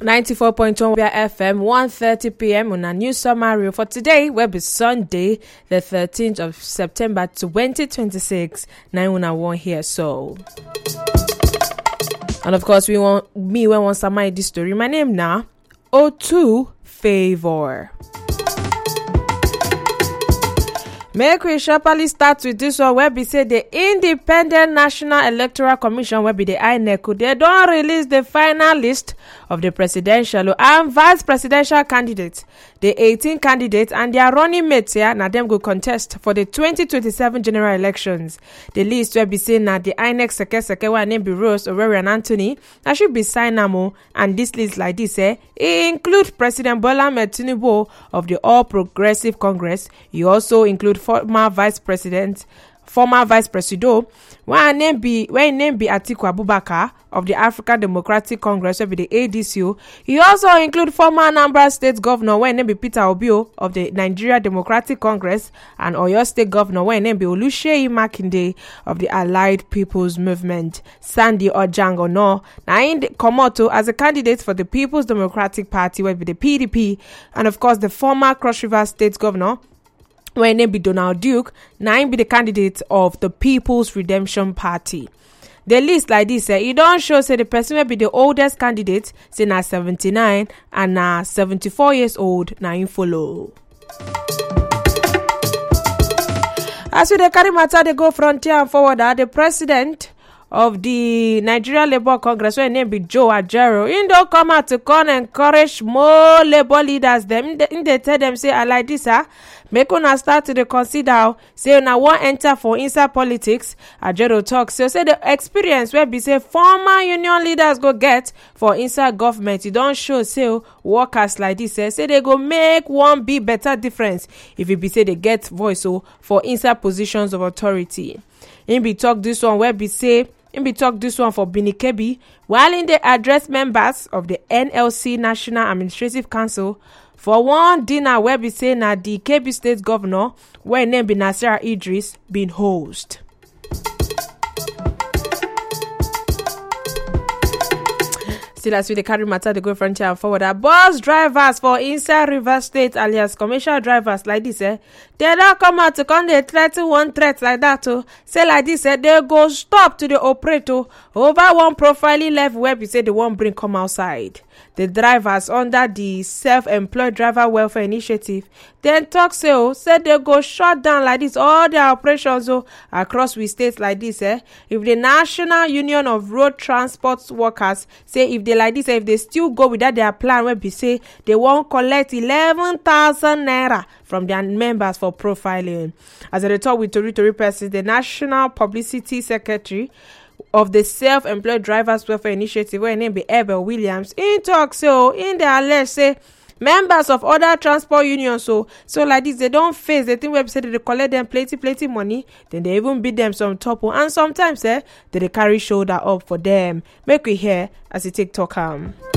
94.1 FM, 1:30 p.m. on a news summary for today, will be Sunday, the 13th of September 2026. 911 here, so. And of course, we want summary this story. My name now, O2 Favor. Make we sharply start with this one where we say the Independent National Electoral Commission where be the INEC, they don't release the final list of the presidential and vice presidential candidates. The 18 candidates and their running mates here, now them go contest for the 2027 general elections. The list where be saying that the INEC seke where name be Rose Oreri and Anthony, that should be signed now. And this list like this, it include President Bola Ahmed Tinubu of the All Progressive Congress. You also include former vice president, when name be Atiku Abubakar of the African Democratic Congress, will be the ADCO. He also include former Anambra State Governor, when name be Peter Obio of the Nigeria Democratic Congress, and Oyo State Governor, when name be Oluseyi Makinde of the Allied People's Movement. Sandy Ojango now in the Komoto as a candidate for the People's Democratic Party, will be the PDP, and of course the former Cross River State Governor, when name be Donald Duke, now be the candidate of the People's Redemption Party. The list like this, it don't show say the person will be the oldest candidate, say na 79 and na 74 years old, na in follow. As we the carry matter, they go frontier and forward. The president of the Nigeria Labour Congress, when name be Joe Ajero, in don't come out to come encourage more labor leaders. Them in they tell them say I like this, make una start to consider say una wan enter for inside politics. Ajero talk so say the experience where be say former union leaders go get for inside government, it don't show say workers like this say they go make one be better difference if it be say they get voice for inside positions of authority. In be talk this one where be say for Bini Kebi while in the address members of the NLC National Administrative Council for one dinner where be say na the Kebbi State Governor where name be Nasir Idris been host. Still as we the carry matter, they go frontier and forward. Bus drivers for inside River State alias commercial drivers like this, they don't come out to come they threaten one threat like that to say like this, they go stop to the operator over one profiling level where we say they won't bring come outside. The drivers under the Self-Employed Driver Welfare Initiative then talk say they go shut down like this all their operations across we states like this. If the National Union of Road Transport Workers say if they like this, if they still go without their plan where be say they won't collect 11,000 naira from their members for profiling. As they talk with Tori Person, the National Publicity Secretary of the Self-Employed Drivers Welfare Initiative, where name be Abel Williams, in talk in the alleged say members of other transport unions so like this they don't face the thing where say they collect them plenty money, then they even beat them some top and sometimes they carry shoulder up for them. Make we hear as it take talk